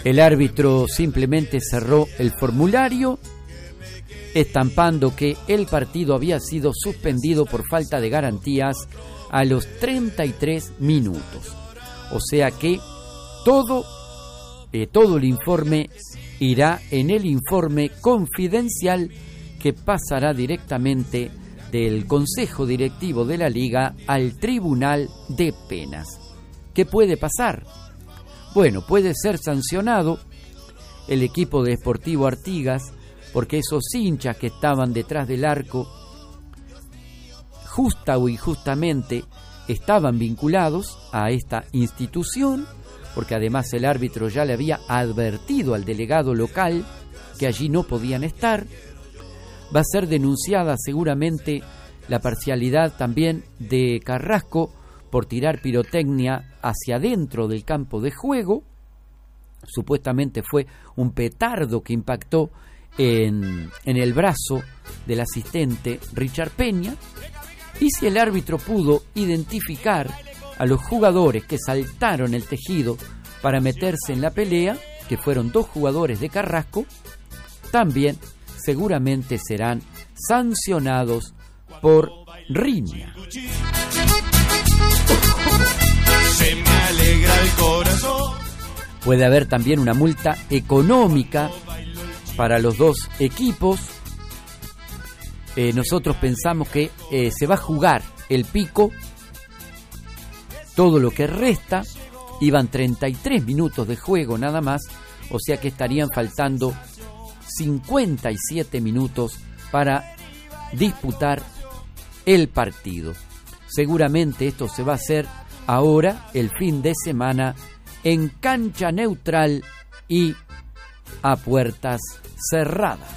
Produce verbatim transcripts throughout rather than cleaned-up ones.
El árbitro simplemente cerró el formulario, estampando que el partido había sido suspendido por falta de garantías a los treinta y tres minutos. O sea que todo, eh, todo el informe irá en el informe confidencial que pasará directamente del Consejo Directivo de la Liga al Tribunal de Penas. ¿Qué puede pasar? Bueno, puede ser sancionado el equipo de Sportivo Artigas porque esos hinchas que estaban detrás del arco, justa o injustamente, estaban vinculados a esta institución, porque además el árbitro ya le había advertido al delegado local que allí no podían estar. Va a ser denunciada seguramente la parcialidad también de Carrasco por tirar pirotecnia hacia adentro del campo de juego. Supuestamente fue un petardo que impactó en, en el brazo del asistente Richard Peña. Y si el árbitro pudo identificar a los jugadores que saltaron el tejido para meterse en la pelea, que fueron dos jugadores de Carrasco, también seguramente serán sancionados por riña. Se me alegra el corazón. Puede haber también una multa económica para los dos equipos. Eh, nosotros pensamos que eh, se va a jugar el pico, todo lo que resta. Iban treinta y tres minutos de juego nada más, o sea que estarían faltando cincuenta y siete minutos para disputar el partido. Seguramente esto se va a hacer ahora, el fin de semana, en cancha neutral y a puertas cerradas.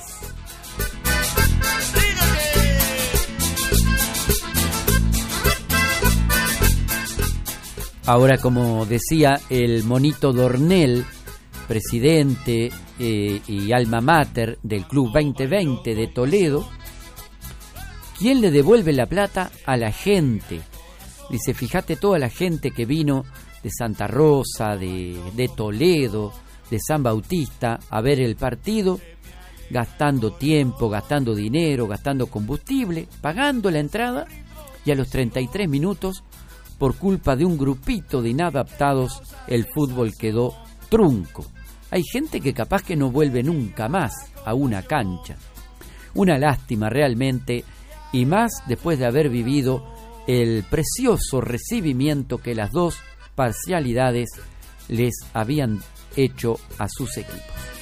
Ahora, como decía el Monito Dornel, presidente eh, y alma mater del Club veinte veinte de Toledo, ¿quién le devuelve la plata a la gente? Dice, fíjate toda la gente que vino de Santa Rosa, de, de Toledo, de San Bautista a ver el partido, gastando tiempo, gastando dinero, gastando combustible, pagando la entrada, y a los treinta y tres minutos, por culpa de un grupito de inadaptados, el fútbol quedó trunco. Hay gente que capaz que no vuelve nunca más a una cancha. Una lástima realmente, y más después de haber vivido el precioso recibimiento que las dos parcialidades les habían hecho a sus equipos.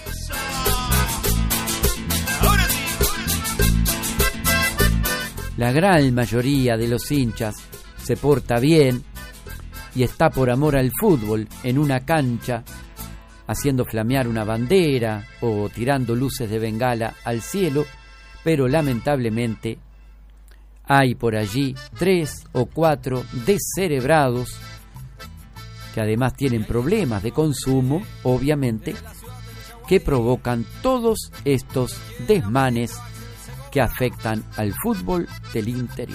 La gran mayoría de los hinchas se porta bien y está por amor al fútbol en una cancha, haciendo flamear una bandera o tirando luces de bengala al cielo, pero lamentablemente hay por allí tres o cuatro descerebrados que además tienen problemas de consumo, obviamente, que provocan todos estos desmanes que afectan al fútbol del interior.